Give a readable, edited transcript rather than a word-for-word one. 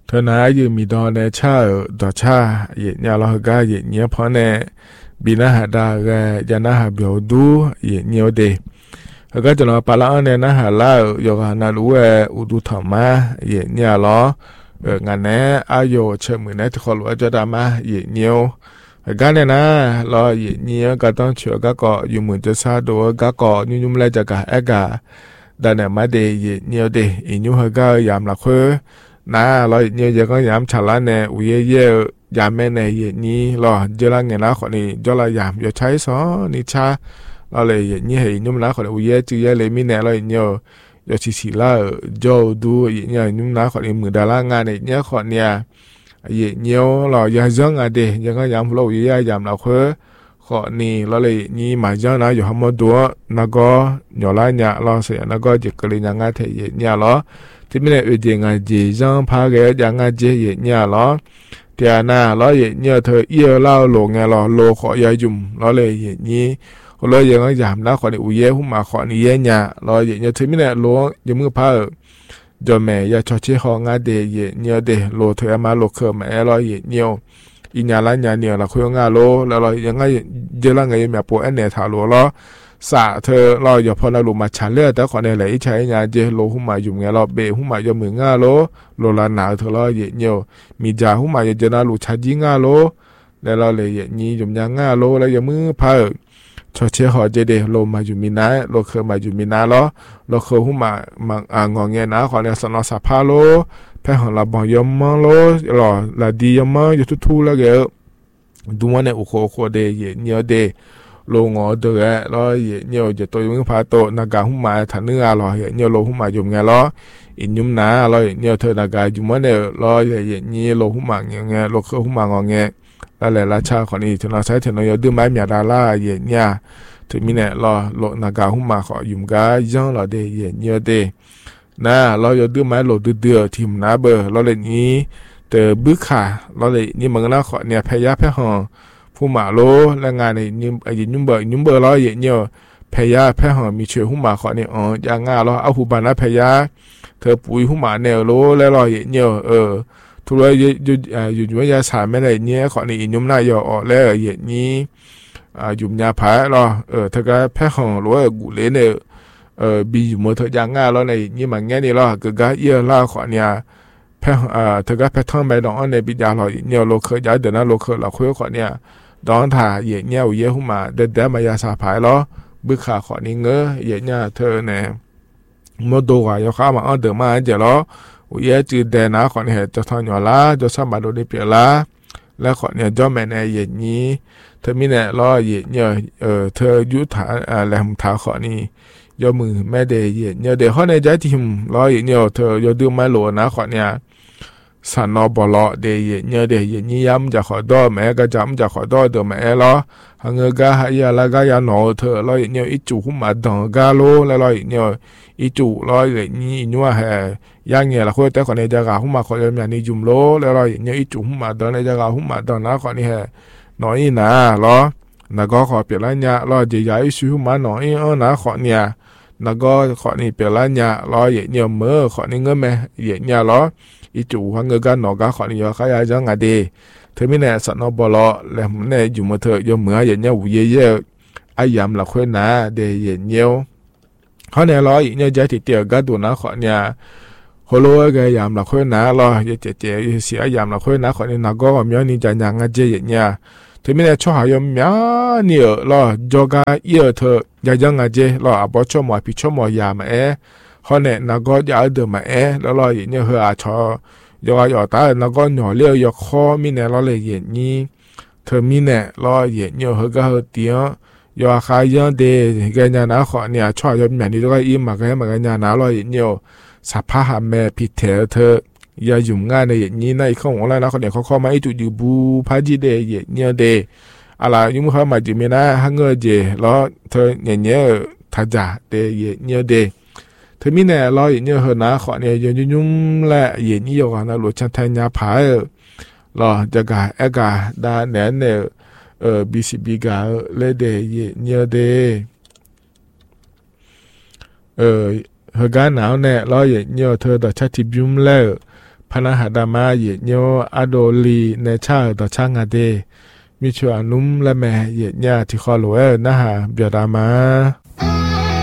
เธอนายืมีดอนในชาดอชาเยเนี่ยเราก็เยเนี่ยพอเนี่ยบินาหาดาเกยานาหาเบียวดูเยเนี่ยเดก็จะเราปาละเนี่ยนะหาลาโยกานาลูเออุดุธรรมะเยเนี่ยล้องานเนี่ยอายุเชื่อมือเนี่ยทุกคนว่าจะดามาเยเนี่ยก็เนี่ยนะเราเยเนี่ยก็ต้องเชื่อก็อยู่มือจะซาดูก็ยุ่มเลยจะกะเอกะแต่เนี่ยมาเดเยเนี่ยเดอินยูเฮก็ยามละคือนะเราเนี่ยจะก็ยามฉลาดเนี่ยอุยเย่ยามแม่เนี่ยเยนี่เราเจอละเงี้ยนะคนนี้เจอละยามอย่าใช้ซอนิชาเราเลยเนี่ยเห็นยุ่มละคนอุยเย่จื้อเย่เลยมีเนี่ยเราเนี่ยอย่าชิละโจดูเนี่ยยุ่มละคนนี้มือดารางานเนี่ยคนเนี่ยเยเนี่ยเราอย่าจังอ่ะเดยังก็ยามเราอุยเย่ยามละคือคนนี้เราเลยนี่มาจังนะอยู่ห้องตัวนักก็หย่อละเนี่ยเราเสียนักก็จะกลืนยังไงเทียเนี่ยเราที่ไม่ได้อุดยังไงจีจังพาเกยยังไงเจียเนี่ยล้อเทียน่าล้อเนี่ยเธอเอี่ยวเล่าหลงไงล้อโลขอยาจุ่มล้อเลยนี่ล้อยังไงยามนะขอนี่อุเย่หุ่มมาขอนี่เย่เนี่ยล้อเนี่ยเธอไม่ได้ล้ยังมือพาจอแม่ยาชอเชี่ยของงาเดยเนี่ยเดโลเธอมาโลเคอร์แม่ล้อเนี่ยอิญาลัญญาเนี่ยละคุยงาโลแล้วเรายังไงเจอละไงแม่ปวดอันเนี่ยถาโลล้อสะเธอเราอย่าพอเราลุมาชันเลือดแต่ขอในไหลใช้งานเจโลหุ่มมาอยู่ไงเราเบหุ่มมาอยู่มืองาโลลาหนาวเธอเราเยเนียวมีจ่าหุ่มมาเจนาลุชัดยิงาโลแล้วเราเลยเยนี่อยู่ยังงาโลแล้วอย่ามือพาชอเชี่ยหอเจเดโลมาอยู่มีนาโลเคยมาอยู่มีนาล้อโลเคยหุ่มมางอเงี้ยนะขอในสนอสาพาโลแพ้ของเราบอกยมมังโลหล่อละดียมมังอยู่ทุๆแล้วเกดูว่าเนี่ยโอโคเดเยเนียวเดโลงอเดอแล้วเนี่ยจะตัวมึงพาโตนากาหุ่มมาฐานเนื้อหรอเนี่ยโลหุ่มมาอยู่ไงล้ออินยุ่มนาแล้วเนี่ยเธอนากาอยู่มันเนี่ยล้อเนี่ยโลหุ่มมาเงี้ยโลเคหุ่มมางอเงี้ยแล้วแหละราชาคนนี้ถึงเราใช้ถึงเราอย่าดื้อไม้เมียดาล่าเนี่ยถึงมีเนี่ยล้อโลนากาหุ่มมาขอยุ่มกาย่องเราเดเนี่ยเดนะเราอย่าดื้อไม้โลดื้อทีมนาเบอร์เราเลยนี้เตอบึกขาเราเลยนี่มึงน่าขอเนี่ยพยาพยหอผู้หมาโลและงานในยุ่มเบอร์เราเนี่ยพยาพยหอมีเชื่อผู้หมาขอเนี่ยอย่างงาเราเอาผู้บานะพยาเธอปุ๋ยผู้หมาเนี่ยโลแล้วเราเนี่ยทุเรศอยู่ว่ายาสารไม่ได้เนี่ยขอนี่ยุ่มหน้าย่อแล้วนี้ยุ่มยาผาเราเธอก็พยหอรู้ว่ากูเลยเนี่ยบีอยู่มือเธออย่างงาเราในนี่มันแง่นี่เราก็ก็เยอะเราขอเนี่ยเธอก็แพทย์ไปดองในบิดาเราเนี่ยโลเคยย้ายเดินนะโลเคยเราคุยขอเนี่ยดองถ่าเนี่ยเยอะหุ่มมาเด็ดมายาสาผายล้อบึกขาขอนี่เงยเนี่ยเธอเนี่ยมดตัวอย่าเข้ามาเดินมาเจล้อเยอะจืดแดนะขอเนี่ยจะทอนหย่อละจะสมัครโดยเปลี่ยนละแล้วขอเนี่ยจอมแม่เนี่ยนี้เธอมีเนี่ยล้อเนี่ยเธอยุทธาแหลมถาขอนี่ยอมือแม่เดย์เนี่ยเดี๋ยวเขาในใจทีมล้อเนี่ยเธอยอดื้อไม้หลวนะขอเนี่ยสันนอบลอเดย์เนี่ยเดย์นี่ย้ำจะขอดอแม่ก็จำจะขอดอเดี๋ยวแม่ล้อหางเกาหายาละกายาหนอเธอล้อเนี่ยอีจู่หุ่มมาดังกาโลแล้วล้อเนี่ยอีจู่ล้อนี่นัวแห่ย่างเนี่ยละคนแต่ขอในจะกาหุ่มมาขอจะมีนี่จุ่มโลแล้วล้อเนี่ยอีจู่หุ่มมาดังในจะกาหุ่มมาดังนะขอนี่แห่น้อยนะล้อนักก็ขอเปลี่ยนละเนี่ยล้อจะย้ายชื่อหุ่มมาหน่อยนะขอเนี่ยนักก็ขอนี่เปลี่ยนละเนี่ยล้อเนี่ยเมื่อขอนี่เงินแม่เนี่ยล้ออีจู่หังเงินกันหนอก็ขอนี่ขยายจังไงดีเธอไม่แน่สันนบลอแล้วมันแน่อยู่มาเธอยมเหมือเนี่ยวุ้ยเย่ไอ้ยำละค่อยนะเดย์เนี่ยเขาเนี่ยล้อเนี่ยใจติดเตียก็ดูนะขอเนี่ยฮัลโหลแกยำละค่อยนะล้อเจ๊เสียยำละค่อยนะขอนี่นักก็มีอันนี้จะยังไงเจ๊เนี่ยเธอไม่แน่ชอบหายมีเนี่ยล้อจอกาเยอะเธอยังไงเจ๊ล้ออาบชอบหมอพิชอบหมอยามาเขาเนี่ยนักก็จะเอาเดิมมาแล้วล้อเนี่ยเฮอาชอยอตาแล้วก็หน่อเลี้ยวยอคอมีเนี่ยเราเลยนี้เธอมีเนี่ยเราเนี่ยเฮก็เฮเตียยอขายยันเดแกเนี่ยนะขอเนี่ยชอบยอมอย่างนี้ก็อีมาแกมาแกเนี่ยนะเราเนี่ยสภาพแม่พิเทเธออย่ายุ่งง่ายในนี้ในข้องอะไรนะคนเนี่ยเขาเข้ามาไอ้จุดอยู่บูพาจีเดเนี่ยเดอะไรยุ่งเขามาจีมีนะฮังเงอเจแล้วเธอเนี่ยทัจาเดเนี่ยเดเธอมีเนี่ยเราเนี่ยเฮนะขอเนี่ยยุ่งแหละนี่อยู่กันนะหลุดชันแทนยาผายเราจะกากาดาเนี่ยBCB กาเลเดเนี่ยเดเฮกาหนาวเนี่ยเราเนี่ยเธอต่อชัดทิบยุ่มแล้วพนาหาดามาเยเนียวอโดลีในชาต่อช่างอาเดมีชัวนุ่มและแม่เยญาที่คอหลวยนะฮะเบียดามา